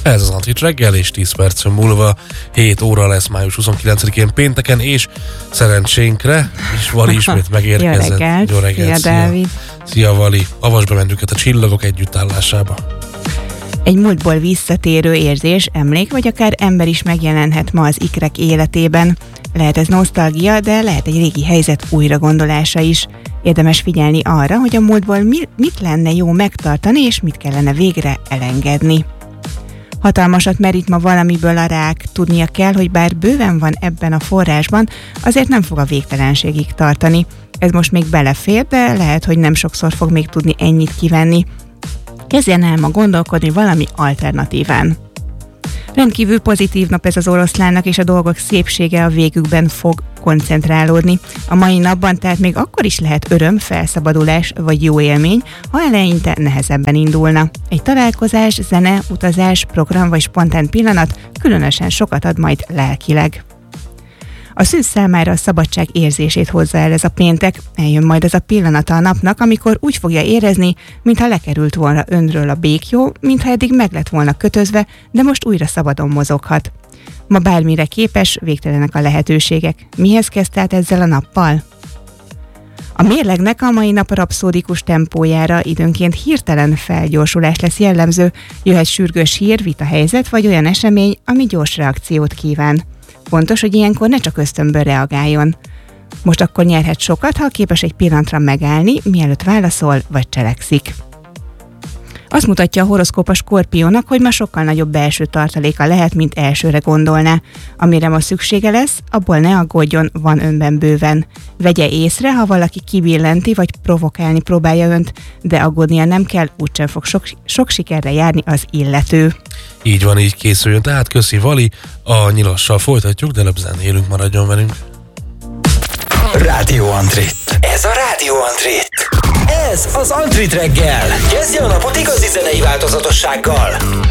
Ez az Antrit reggel, és 10 perc múlva 7 óra lesz május 29-én pénteken, és szerencsénkre is Vali ismét megérkezett. Jó reggelt, szia Dávid. Szia Vali, avasd be bennünket a csillagok együttállásába. Egy múltból visszatérő érzés, emlék vagy akár ember is megjelenhet ma az ikrek életében. Lehet ez nosztalgia, de lehet egy régi helyzet újragondolása is. Érdemes figyelni arra, hogy a múltból mit lenne jó megtartani, és mit kellene végre elengedni. Hatalmasat merít ma valamiből a rák, tudnia kell, hogy bár bőven van ebben a forrásban, azért nem fog a végtelenségig tartani. Ez most még belefér, de lehet, hogy nem sokszor fog még tudni ennyit kivenni. Kezdjen el ma gondolkodni valami alternatíván. Rendkívül pozitív nap ez az oroszlánnak, és a dolgok szépsége a végükben fog koncentrálódni. A mai napban tehát még akkor is lehet öröm, felszabadulás vagy jó élmény, ha eleinte nehezebben indulna. Egy találkozás, zene, utazás, program vagy spontán pillanat különösen sokat ad majd lelkileg. A szűz számára a szabadság érzését hozza el ez a péntek, eljön majd az a pillanata a napnak, amikor úgy fogja érezni, mintha lekerült volna önről a béklyó, mintha eddig meg lett volna kötözve, de most újra szabadon mozoghat. Ma bármire képes, végtelenek a lehetőségek. Mihez kezd tehát ezzel a nappal? A mérlegnek a mai nap a rapszódikus tempójára időnként hirtelen felgyorsulás lesz jellemző, jöhet sürgős hír, vitahelyzet vagy olyan esemény, ami gyors reakciót kíván. Fontos, hogy ilyenkor ne csak ösztönből reagáljon. Most akkor nyerhet sokat, ha képes egy pillanatra megállni, mielőtt válaszol vagy cselekszik. Azt mutatja a horoszkóp a Skorpiónak, hogy ma sokkal nagyobb belső tartaléka lehet, mint elsőre gondolná. Amire ma szüksége lesz, abból ne aggódjon, van önben bőven. Vegye észre, ha valaki kibillenti vagy provokálni próbálja önt, de aggódnia nem kell, úgysem fog sok sikerre járni az illető. Így van, így készüljön. Tehát köszi Vali, a Nyilassal folytatjuk, de előbb zenélünk, maradjon velünk. Rádió Antrit. Ez a Rádió Antrit. Ez az Antrit reggel. Kezdje a napot igazi zenei változatossággal.